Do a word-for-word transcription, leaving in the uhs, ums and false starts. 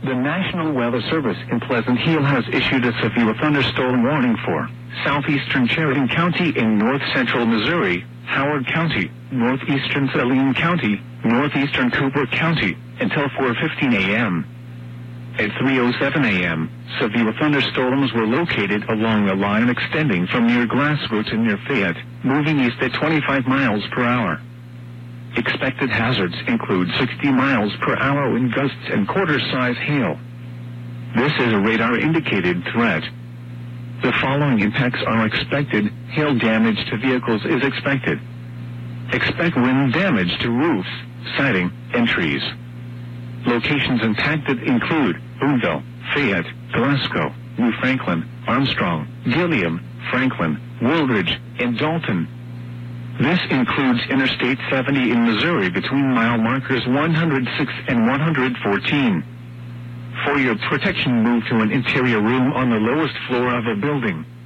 The National Weather Service in Pleasant Hill has issued a severe thunderstorm warning for southeastern Sheridan County in north-central Missouri, Howard County, northeastern Saline County, northeastern Cooper County, until four fifteen a.m. At three oh seven a.m., severe thunderstorms were located along a line extending from near Glasgow to near Fayette, moving east at twenty-five miles per hour. Expected hazards include sixty miles per hour wind gusts and quarter-size hail. This is a radar-indicated threat. The following impacts are expected. Hail damage to vehicles is expected. Expect wind damage to roofs, siding, and trees. Locations impacted include Boonville, Fayette, Glasgow, New Franklin, Armstrong, Gilliam, Franklin, Woolridge, and Dalton. This includes Interstate seventy in Missouri between mile markers one hundred six and one hundred fourteen. For your protection, move to an interior room on the lowest floor of a building.